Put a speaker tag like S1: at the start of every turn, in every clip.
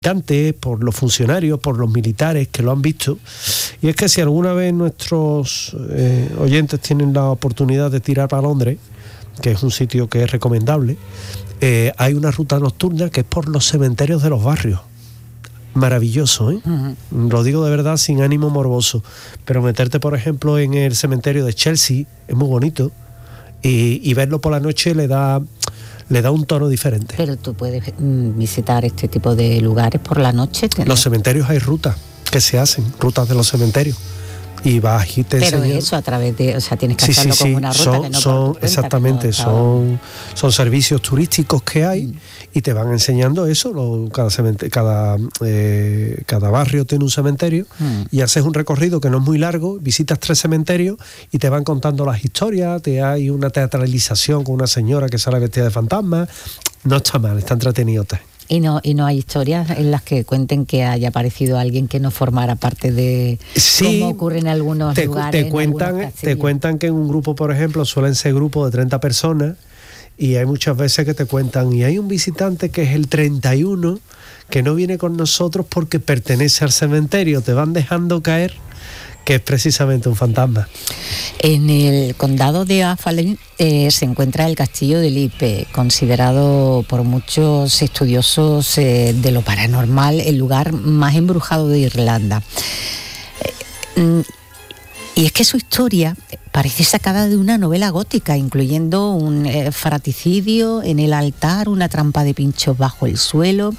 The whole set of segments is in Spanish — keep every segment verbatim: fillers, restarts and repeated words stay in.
S1: por los funcionarios, por los militares que lo han visto, y es que si alguna vez nuestros eh, oyentes tienen la oportunidad de tirar para Londres, que es un sitio que es recomendable, eh, hay una ruta nocturna que es por los cementerios de los barrios. Maravilloso, ¿eh? Uh-huh. Lo digo de verdad sin ánimo morboso, pero meterte por ejemplo en el cementerio de Chelsea es muy bonito, y, y verlo por la noche le da le da un tono diferente.
S2: Pero tú puedes mm, visitar este tipo de lugares por la noche. ¿Tienes?
S1: Los cementerios hay rutas que se hacen, rutas de los cementerios. Y vas y te
S2: Pero
S1: enseñan.
S2: eso a través de, o sea, tienes que
S1: sí,
S2: hacerlo
S1: sí,
S2: como
S1: sí.
S2: una ruta
S1: son,
S2: que no
S1: son
S2: por tu cuenta,
S1: exactamente,
S2: como
S1: son, son servicios turísticos que hay mm. y te van enseñando eso. Lo, cada cemente, cada, eh, cada barrio tiene un cementerio mm. y haces un recorrido que no es muy largo, visitas tres cementerios y te van contando las historias. Te hay una teatralización con una señora que sale vestida de fantasma. No está mal, está entretenido.
S2: Y no, y no hay historias en las que cuenten que haya aparecido alguien que no formara parte de
S1: sí,
S2: cómo ocurre en algunos
S1: te,
S2: lugares.
S1: Te cuentan, te cuentan que en un grupo, por ejemplo, suelen ser grupos de treinta personas, y hay muchas veces que te cuentan, y hay un visitante que es el treinta y uno, que no viene con nosotros porque pertenece al cementerio, te van dejando caer que es precisamente un fantasma.
S2: En el condado de Offaly eh, se encuentra el castillo de Lippe, considerado por muchos estudiosos eh, de lo paranormal el lugar más embrujado de Irlanda. Eh, y es que su historia parece sacada de una novela gótica, incluyendo un eh, fratricidio en el altar, una trampa de pinchos bajo el suelo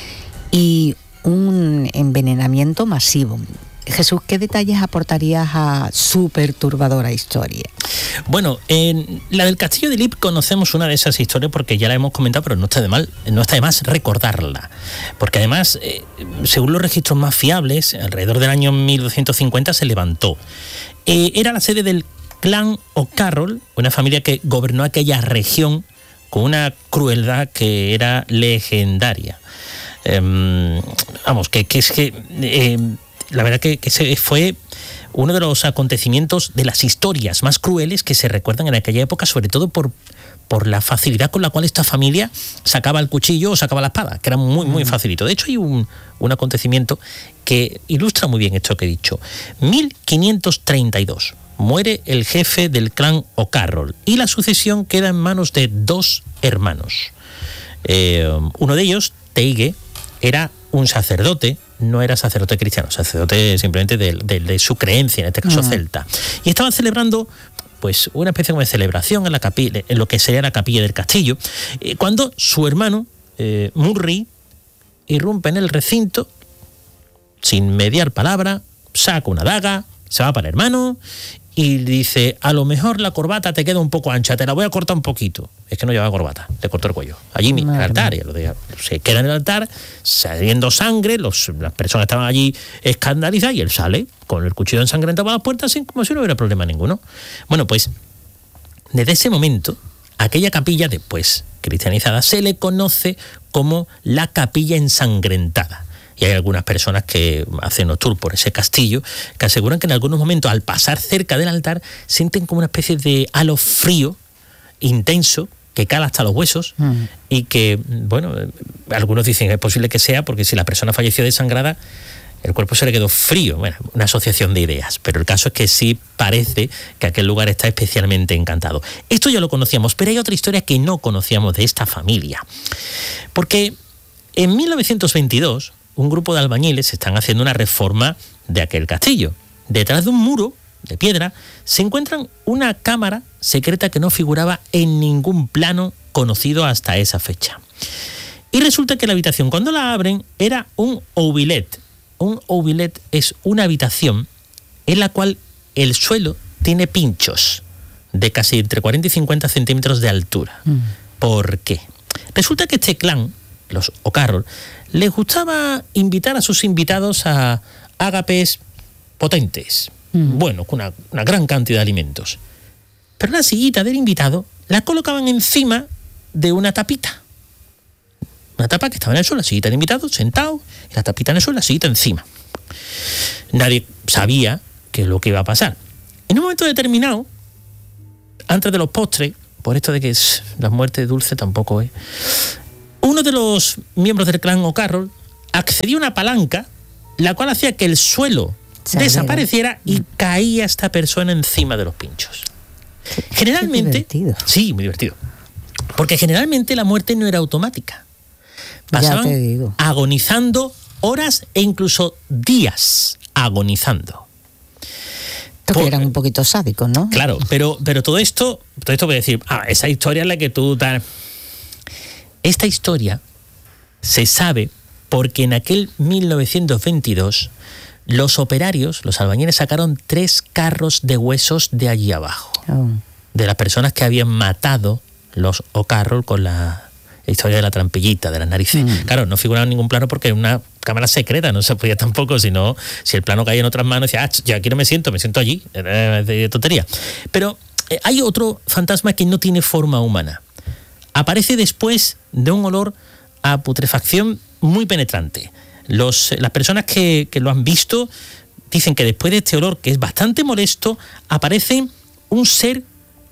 S2: y un envenenamiento masivo. Jesús, ¿qué detalles aportarías a su perturbadora historia?
S3: Bueno, en la del castillo de Lippe conocemos una de esas historias porque ya la hemos comentado, pero no está de mal, no está de más recordarla, porque además, eh, según los registros más fiables, alrededor del año mil doscientos cincuenta se levantó. Eh, era la sede del clan O'Carroll, una familia que gobernó aquella región con una crueldad que era legendaria. Eh, vamos, que, que es que... Eh, La verdad que, que ese fue uno de los acontecimientos, de las historias más crueles que se recuerdan en aquella época, sobre todo por, por la facilidad con la cual esta familia sacaba el cuchillo o sacaba la espada, que era muy, muy facilito. De hecho, hay un, un acontecimiento que ilustra muy bien esto que he dicho. mil quinientos treinta y dos, muere el jefe del clan O'Carroll y la sucesión queda en manos de dos hermanos. Eh, uno de ellos, Teige, era un sacerdote, no era sacerdote cristiano, sacerdote simplemente de, de, de su creencia, en este caso uh-huh. celta. Y estaban celebrando pues una especie como de celebración en la capilla, en lo que sería la capilla del castillo, eh, cuando su hermano, eh, Murray, irrumpe en el recinto, sin mediar palabra, saca una daga, se va para el hermano y dice, a lo mejor la corbata te queda un poco ancha, te la voy a cortar un poquito. Es que no llevaba corbata, le cortó el cuello. Allí en el altar, lo de, se queda en el altar, saliendo sangre, los, las personas estaban allí escandalizadas y él sale con el cuchillo ensangrentado por las puertas, así como si no hubiera problema ninguno. Bueno, pues desde ese momento, aquella capilla, después cristianizada, se le conoce como la capilla ensangrentada. Y hay algunas personas que hacen un tour por ese castillo que aseguran que en algunos momentos, al pasar cerca del altar, sienten como una especie de halo frío, intenso, que cala hasta los huesos mm. y que, bueno, algunos dicen que es posible que sea porque si la persona falleció desangrada, el cuerpo se le quedó frío. Bueno, una asociación de ideas, pero el caso es que sí parece que aquel lugar está especialmente encantado. Esto ya lo conocíamos, pero hay otra historia que no conocíamos de esta familia. Porque en mil novecientos veintidós, un grupo de albañiles están haciendo una reforma de aquel castillo. Detrás de un muro de piedra se encuentran una cámara secreta que no figuraba en ningún plano conocido hasta esa fecha. Y resulta que la habitación, cuando la abren, era un oubliette. Un oubliette es una habitación en la cual el suelo tiene pinchos de casi entre cuarenta y cincuenta centímetros de altura. Mm. ¿Por qué? Resulta que este clan, los O'Carroll, les gustaba invitar a sus invitados a ágapes potentes, mm. bueno, con una, una gran cantidad de alimentos. Pero la sillita del invitado la colocaban encima de una tapita. Una tapa que estaba en el suelo, la sillita del invitado sentado, y la tapita en el suelo, la sillita encima. Nadie sabía qué es lo que iba a pasar. En un momento determinado, antes de los postres, por esto de que es, la muerte dulce tampoco es, uno de los miembros del clan O'Carroll accedía a una palanca, la cual hacía que el suelo
S2: Sabera.
S3: desapareciera y mm. caía esta persona encima de los pinchos. Generalmente,
S2: divertido.
S3: sí, muy divertido, porque generalmente la muerte no era automática. Pasaban agonizando horas e incluso días agonizando.
S2: Porque Por, eran un poquito sádicos, ¿no?
S3: Claro, pero, pero todo esto, todo esto puede decir, ah, esa historia es la que tú... Tal. Esta historia se sabe porque en aquel mil novecientos veintidós los operarios, los albañiles, sacaron tres carros de huesos de allí abajo. Oh. De las personas que habían matado los O'Carroll con la historia de la trampillita, de las narices. Mm. Claro, no figuraba en ningún plano porque era una cámara secreta, no se podía tampoco, sino si el plano caía en otras manos, decía, ah, yo aquí no me siento, me siento allí, eh, de tontería. Pero eh, hay otro fantasma que no tiene forma humana. Aparece después de un olor a putrefacción muy penetrante. Los, las personas que, que lo han visto dicen que después de este olor, que es bastante molesto, aparece un ser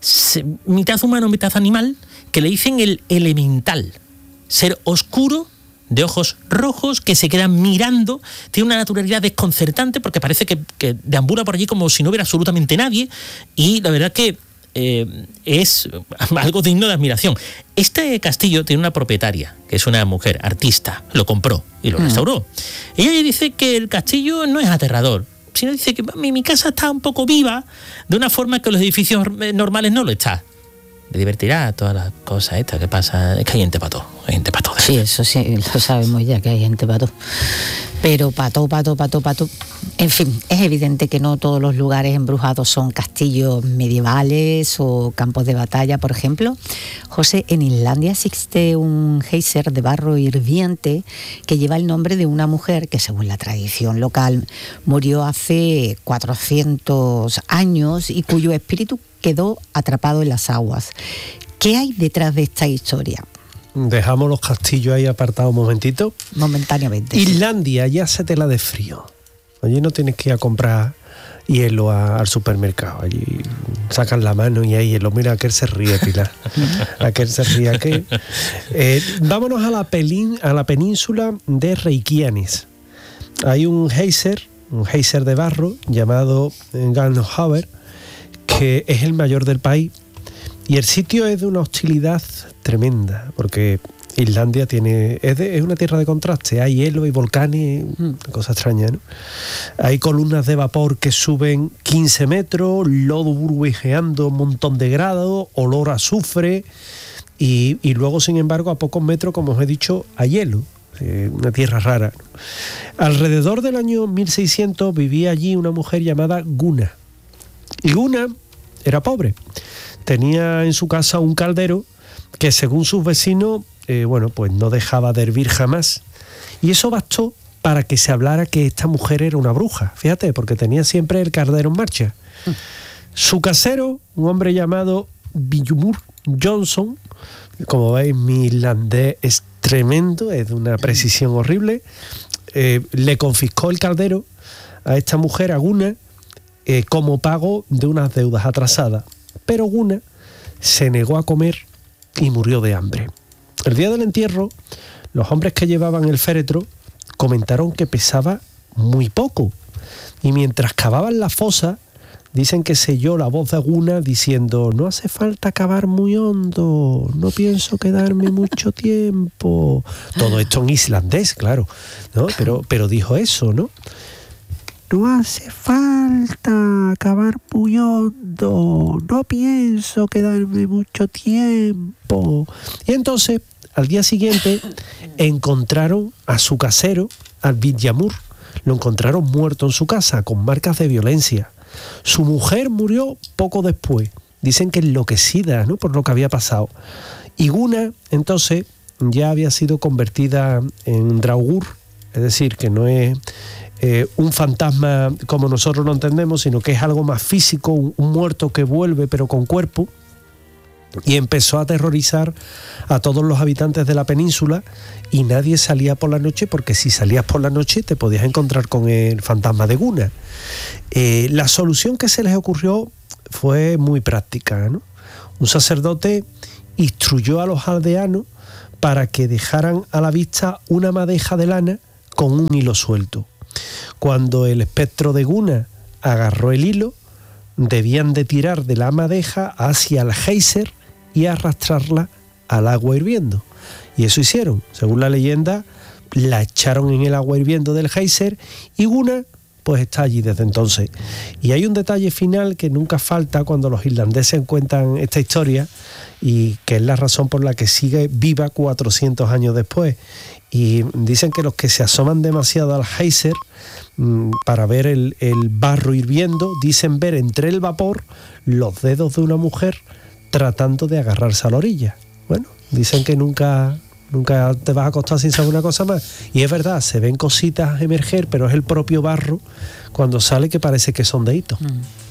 S3: mitad humano, mitad animal, que le dicen el elemental. Ser oscuro, de ojos rojos, que se quedan mirando, tiene una naturalidad desconcertante porque parece que, que deambula por allí como si no hubiera absolutamente nadie, y la verdad que eh, es algo digno de admiración. Este castillo tiene una propietaria, que es una mujer artista, lo compró y lo mm. restauró. Ella dice que el castillo no es aterrador, sino dice que mi, mi casa está un poco viva, de una forma que los edificios normales no lo está. Me divertirá todas las cosas estas que pasa. Es que hay gente para todo, hay gente para todo.
S2: Sí, eso sí, lo sabemos ya, que hay gente para todo. Pero para todo, para todo, para todo, para todo. En fin, es evidente que no todos los lugares embrujados son castillos medievales o campos de batalla, por ejemplo. José, en Islandia existe un geyser de barro hirviente que lleva el nombre de una mujer que, según la tradición local, murió hace cuatrocientos años y cuyo espíritu quedó atrapado en las aguas. ¿Qué hay detrás de esta historia?
S1: Dejamos los castillos ahí apartados un momentito.
S2: Momentáneamente.
S1: Islandia, ya se te la de frío. Allí no tienes que ir a comprar hielo a, al supermercado. Allí sacan la mano y hay hielo. Mira, aquel se ríe, Pilar. Aquel se ríe. Aquel. Eh, vámonos a la, pelín, a la península de Reykjanes. Hay un geyser, un geyser de barro llamado Ganghaver, que es el mayor del país, y el sitio es de una hostilidad tremenda, porque Islandia tiene es, de, es una tierra de contraste, hay hielo y volcanes, una cosa extraña, ¿no? Hay columnas de vapor que suben quince metros, lodo burbujeando un montón de grados, olor a azufre, y, y luego, sin embargo, a pocos metros, como os he dicho, hay hielo. Una tierra rara, ¿no? Alrededor del año mil seiscientos vivía allí una mujer llamada Guna. Y Guna era pobre. Tenía en su casa un caldero que, según sus vecinos, eh, bueno, pues no dejaba de hervir jamás. Y eso bastó para que se hablara que esta mujer era una bruja. Fíjate, porque tenía siempre el caldero en marcha. Mm. Su casero, un hombre llamado Vilhjálmur Jónsson, como veis, mi islandés es tremendo, es de una precisión horrible, eh, le confiscó el caldero a esta mujer, a Guna, eh, como pago de unas deudas atrasadas. Pero Guna se negó a comer y murió de hambre. El día del entierro, los hombres que llevaban el féretro comentaron que pesaba muy poco, y mientras cavaban la fosa, dicen que se oyó la voz de Guna diciendo: no hace falta cavar muy hondo, no pienso quedarme mucho tiempo. Todo esto en islandés, claro, ¿no? Pero, pero dijo eso, ¿no? No hace falta cavar muy hondo, no pienso quedarme mucho tiempo. Y entonces, al día siguiente, encontraron a su casero, al Vilhjálmur, lo encontraron muerto en su casa, con marcas de violencia. Su mujer murió poco después, dicen que enloquecida, ¿no?, por lo que había pasado. Y Guna, entonces, ya había sido convertida en draugur, es decir, que no es eh, un fantasma como nosotros lo entendemos, sino que es algo más físico, un, un muerto que vuelve pero con cuerpo, y empezó a aterrorizar a todos los habitantes de la península, y nadie salía por la noche, porque si salías por la noche te podías encontrar con el fantasma de Guna. Eh, la solución que se les ocurrió fue muy práctica, ¿no? Un sacerdote instruyó a los aldeanos para que dejaran a la vista una madeja de lana con un hilo suelto. Cuando el espectro de Guna agarró el hilo, debían de tirar de la madeja hacia el geyser y arrastrarla al agua hirviendo. Y eso hicieron. Según la leyenda, la echaron en el agua hirviendo del geyser y Guna pues está allí desde entonces. Y hay un detalle final que nunca falta cuando los irlandeses cuentan esta historia, y que es la razón por la que sigue viva cuatrocientos años después. Y dicen que los que se asoman demasiado al geyser mmm, para ver el, el barro hirviendo, dicen ver entre el vapor los dedos de una mujer tratando de agarrarse a la orilla. Bueno, dicen que nunca... Nunca te vas a acostar sin saber una cosa más. Y es verdad, se ven cositas emerger, pero es el propio barro cuando sale que parece que son deditos. Mm.